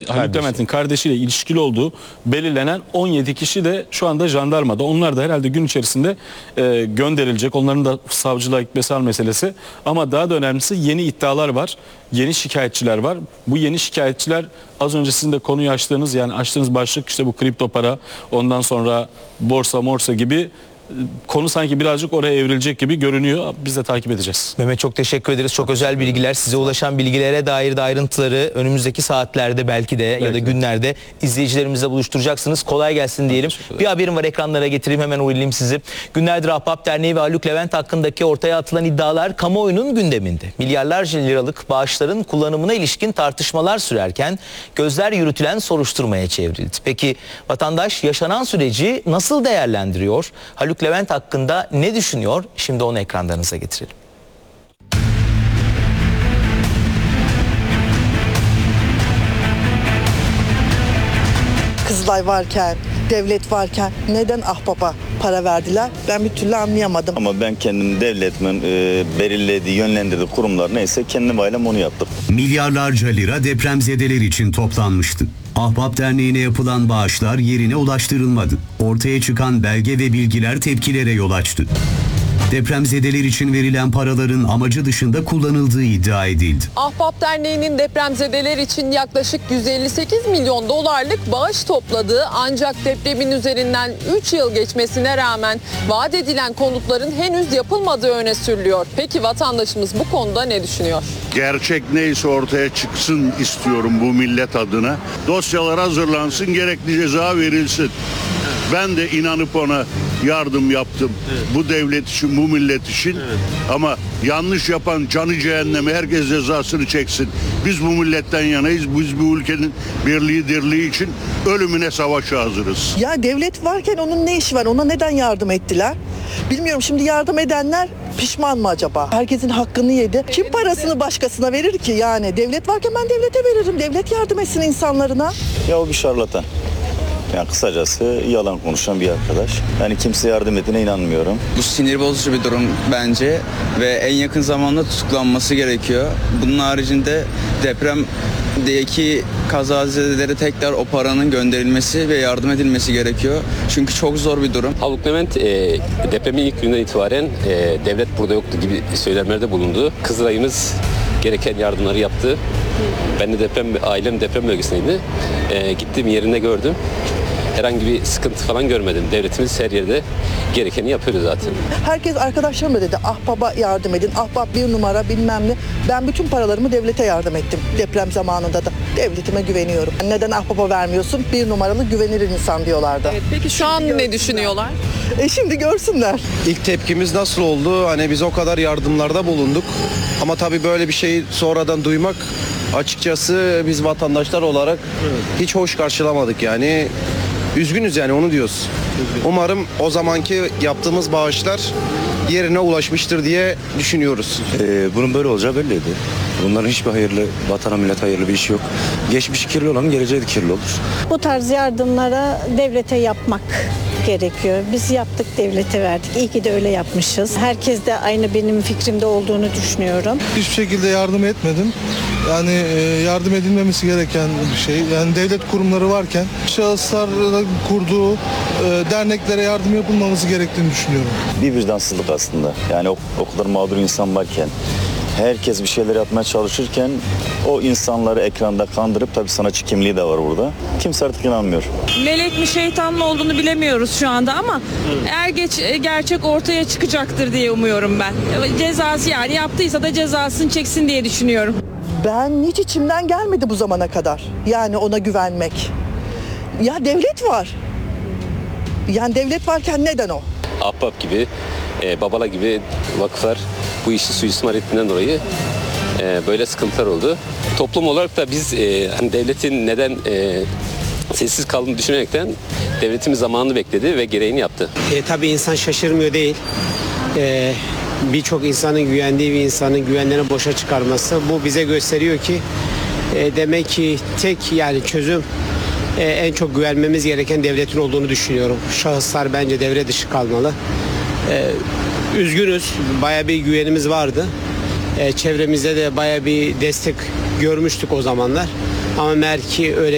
Haluk Levent'in kardeşiyle ilişkili olduğu belirlenen 17 kişi de şu anda jandarmada. Onlar da herhalde gün içerisinde gönderilecek. Onların da savcılığa gitmesi meselesi. Ama daha da önemlisi yeni iddialar var. Yeni şikayetçiler var. Bu yeni şikayetçiler az önce sizin de konuyu açtığınız, yani açtığınız başlık işte bu kripto para, ondan sonra borsa gibi konu sanki birazcık oraya evrilecek gibi görünüyor. Biz de takip edeceğiz. Mehmet, çok teşekkür ederiz. Çok özel bilgiler. Size ulaşan bilgilere dair de ayrıntıları önümüzdeki saatlerde belki de ya da günlerde izleyicilerimizle buluşturacaksınız. Kolay gelsin diyelim. Bir haberim var, ekranlara getireyim, hemen uyarayım sizi. Günlerdir Ahbap Derneği ve Haluk Levent hakkındaki ortaya atılan iddialar kamuoyunun gündeminde. Milyarlarca liralık bağışların kullanımına ilişkin tartışmalar sürerken gözler yürütülen soruşturmaya çevrildi. Peki vatandaş yaşanan süreci nasıl değerlendiriyor? Haluk Levent hakkında ne düşünüyor? Şimdi onu ekranlarınıza getirelim. Kızılay varken, devlet varken neden Ahbap'a para verdiler? Ben bir türlü anlayamadım. Ama ben kendim devletimin belirlediği, yönlendirdiği kurumlar neyse kendim ailem onu yaptım. Milyarlarca lira depremzedeler için toplanmıştı. Ahbap Derneği'ne yapılan bağışlar yerine ulaştırılmadı. Ortaya çıkan belge ve bilgiler tepkilere yol açtı. Depremzedeler için verilen paraların amacı dışında kullanıldığı iddia edildi. Ahbap Derneği'nin depremzedeler için yaklaşık 158 milyon dolarlık bağış topladığı, ancak depremin üzerinden 3 yıl geçmesine rağmen vaat edilen konutların henüz yapılmadığı öne sürülüyor. Peki vatandaşımız bu konuda ne düşünüyor? Gerçek neyse ortaya çıksın istiyorum bu millet adına. Dosyalar hazırlansın, gerekli ceza verilsin. Ben de inanıp ona yardım yaptım. Bu devlet için, bu millet için. Ama yanlış yapan canı cehenneme, herkes cezasını çeksin. Biz bu milletten yanayız. Biz bu ülkenin birliği, dirliği için ölümüne savaşa hazırız. Ya devlet varken onun ne işi var? Ona neden yardım ettiler? Bilmiyorum, şimdi yardım edenler pişman mı acaba? Herkesin hakkını yedi. Kim parasını başkasına verir ki yani? Devlet varken ben devlete veririm. Devlet yardım etsin insanlarına. Ya o bir şarlatan. Yani kısacası yalan konuşan bir arkadaş. Yani kimse yardım ettiğine inanmıyorum. Bu sinir bozucu bir durum bence ve en yakın zamanda tutuklanması gerekiyor. Bunun haricinde depremdeki kazazedelere tekrar o paranın gönderilmesi ve yardım edilmesi gerekiyor. Çünkü çok zor bir durum. Haluk Levent depremin ilk günden itibaren devlet burada yoktu gibi söylemlerde bulundu. Kızılay'ımız gereken yardımları yaptı. Ben de ailem deprem bölgesindeydi. Gittim, yerinde gördüm. Herhangi bir sıkıntı falan görmedim. Devletimiz her yerde gerekeni yapıyor zaten. Herkes, arkadaşlarım da dedi, Ahbap'a yardım edin. Ahbap bir numara bilmem ne. Ben bütün paralarımı devlete yardım ettim. Deprem zamanında da. Devletime güveniyorum. Neden Ahbap'a vermiyorsun? Bir numaralı güvenilir insan diyorlardı. Evet, peki şu an ne düşünüyorlar? Şimdi görsünler. İlk tepkimiz nasıl oldu? Hani biz o kadar yardımlarda bulunduk. Ama tabii böyle bir şeyi sonradan duymak, açıkçası biz vatandaşlar olarak hiç hoş karşılamadık yani. Üzgünüz yani, onu diyoruz. Umarım o zamanki yaptığımız bağışlar yerine ulaşmıştır diye düşünüyoruz. Bunun böyle olacağı belliydi. Bunların hiçbir hayırlı, vatana millet hayırlı bir işi yok. Geçmiş kirli olan geleceği de kirli olur. Bu tarz yardımlara devlete yapmak gerekiyor. Biz yaptık, devlete verdik. İyi ki de öyle yapmışız. Herkes de aynı benim fikrimde olduğunu düşünüyorum. Hiçbir şekilde yardım etmedim. Yani yardım edilmemesi gereken bir şey. Yani devlet kurumları varken şahıslarla kurduğu derneklere yardım yapılmaması gerektiğini düşünüyorum. Bir vicdansızlık aslında. Yani o kadar mağdur insan varken, herkes bir şeyler yapmaya çalışırken o insanları ekranda kandırıp, tabii sanatçı kimliği de var burada. Kimse artık inanmıyor. Melek mi şeytan mı olduğunu bilemiyoruz şu anda ama gerçek ortaya çıkacaktır diye umuyorum ben. Cezası, yani yaptıysa da cezasını çeksin diye düşünüyorum. Ben hiç içimden gelmedi bu zamana kadar. Yani ona güvenmek. Ya devlet var. Yani devlet varken neden o? Ahbap gibi, Babala gibi vakıflar bu işi suistimal ettiğinden dolayı böyle sıkıntılar oldu. Toplum olarak da biz devletin neden sessiz kaldığını düşünerekten devletimiz zamanını bekledi ve gereğini yaptı. Tabii insan şaşırmıyor değil. Birçok insanın güvendiği bir insanın güvenlerini boşa çıkarması, bu bize gösteriyor ki demek ki tek yani çözüm en çok güvenmemiz gereken devletin olduğunu düşünüyorum. Şahıslar bence devre dışı kalmalı. Üzgünüz, bayağı bir güvenimiz vardı. Çevremizde de bayağı bir destek görmüştük o zamanlar. Ama meğer ki öyle